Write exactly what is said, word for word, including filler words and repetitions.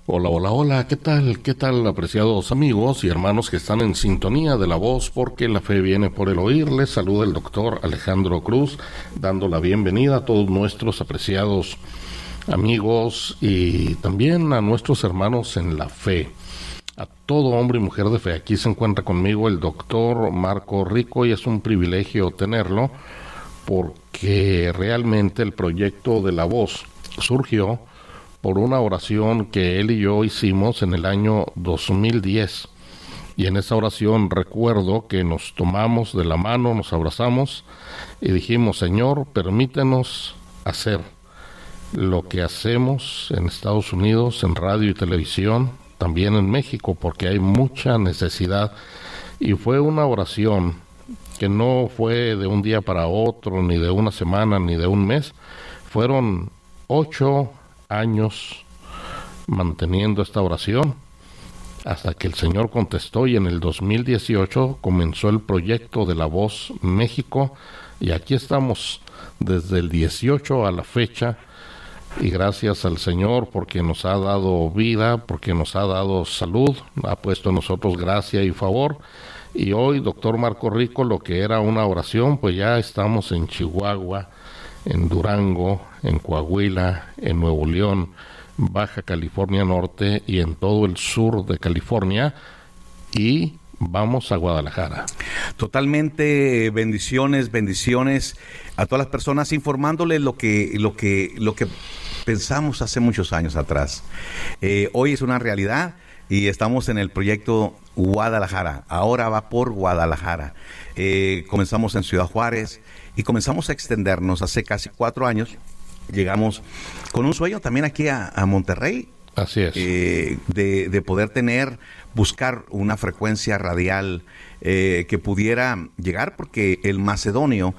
Hola, hola, hola, ¿qué tal? ¿Qué tal, apreciados amigos y hermanos que están en sintonía de la voz? Porque la fe viene por el oír. Les saluda el doctor Alejandro Cruz, dando la bienvenida a todos nuestros apreciados amigos y también a nuestros hermanos en la fe. A todo hombre y mujer de fe. Aquí se encuentra conmigo el doctor Marco Rico y es un privilegio tenerlo porque realmente el proyecto de la voz surgió por una oración que él y yo hicimos en el año dos mil diez. Y en esa oración recuerdo que nos tomamos de la mano, nos abrazamos y dijimos: Señor, permítenos hacer lo que hacemos en Estados Unidos, en radio y televisión, también en México, porque hay mucha necesidad. Y fue una oración que no fue de un día para otro, ni de una semana, ni de un mes. Fueron ocho años manteniendo esta oración hasta que el Señor contestó, y en el dos mil dieciocho comenzó el proyecto de La Voz México, y aquí estamos desde el dieciocho a la fecha, y gracias al Señor porque nos ha dado vida, porque nos ha dado salud, ha puesto en nosotros gracia y favor. Y hoy, doctor Marco Rico, lo que era una oración, pues ya estamos en Chihuahua, en Durango, en Coahuila, en Nuevo León, Baja California Norte y en todo el sur de California, y vamos a Guadalajara. Totalmente, bendiciones, bendiciones a todas las personas, informándoles lo que, lo que, lo que pensamos hace muchos años atrás. Eh, hoy es una realidad y estamos en el proyecto Guadalajara. Ahora va por Guadalajara. Eh, comenzamos en Ciudad Juárez y comenzamos a extendernos hace casi cuatro años. Llegamos con un sueño también aquí a, a Monterrey. Así es. Eh, de, de poder tener, buscar una frecuencia radial eh, que pudiera llegar, porque el macedonio